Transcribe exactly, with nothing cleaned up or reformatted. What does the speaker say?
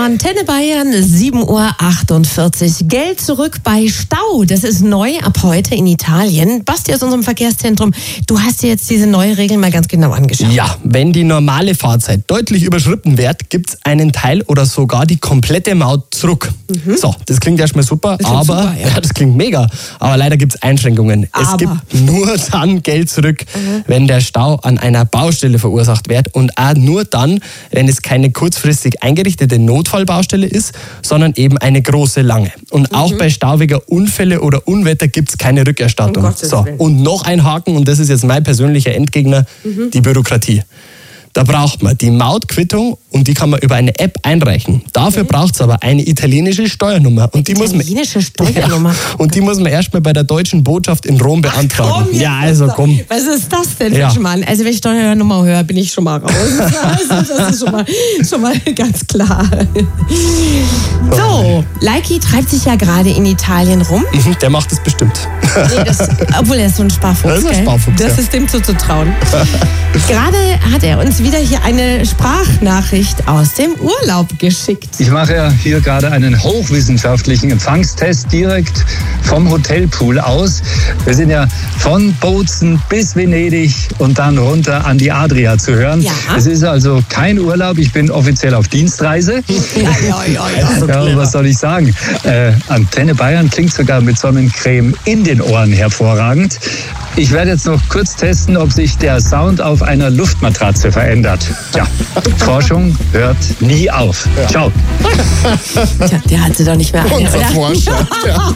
Antenne Bayern, sieben Uhr achtundvierzig. Geld zurück bei Stau. Das ist neu ab heute in Italien. Basti aus unserem Verkehrszentrum, du hast dir jetzt diese neue Regel mal ganz genau angeschaut. Ja, wenn die normale Fahrzeit deutlich überschritten wird, gibt es einen Teil oder sogar die komplette Maut zurück. Mhm. So, das klingt erstmal super, das aber super, ja. Ja, das klingt mega. Aber leider gibt es Einschränkungen. Aber. Es gibt nur dann Geld zurück, mhm. wenn der Stau an einer Baustelle verursacht wird und auch nur dann, wenn es keine kurzfristig eingerichtete Notfallbaustelle ist, sondern eben eine große, lange. Und auch mhm. bei Stau wegen Unfälle oder Unwetter gibt es keine Rückerstattung. Um so. Und noch ein Haken, und das ist jetzt mein persönlicher Endgegner, mhm. die Bürokratie. Da braucht man die Mautquittung und die kann man über eine App einreichen. Dafür okay. braucht es aber eine italienische Steuernummer. Und die italienische muss man, Steuernummer? Ja, und die muss man erstmal bei der deutschen Botschaft in Rom beantragen. Ach, komm, ja, also komm. Was ist das denn für ja. ein Schmarrn? Also wenn ich Steuernummer höre, bin ich schon mal raus. Also das ist schon mal, schon mal ganz klar. So, Leiki treibt sich ja gerade in Italien rum. Der macht es bestimmt. Nee, das, obwohl er ist so ein Sparfuchs. Das ist ein Sparfuchs, Das ja. ist dem zuzutrauen. Gerade hat er uns wieder hier eine Sprachnachricht aus dem Urlaub geschickt. Ich mache ja hier gerade einen hochwissenschaftlichen Empfangstest direkt vom Hotelpool aus. Wir sind ja von Bozen bis Venedig und dann runter an die Adria zu hören. Ja. Es ist also kein Urlaub, ich bin offiziell auf Dienstreise. Ja, ja, ja, ja. Ja, was soll ich sagen? Äh, Antenne Bayern klingt sogar mit Sonnencreme in den Ohren hervorragend. Ich werde jetzt noch kurz testen, ob sich der Sound auf einer Luftmatratze verändert. Ja, Forschung hört nie auf. Ciao. Tja, der hat sie doch nicht mehr alle, Unser oder? Forscher. Ja.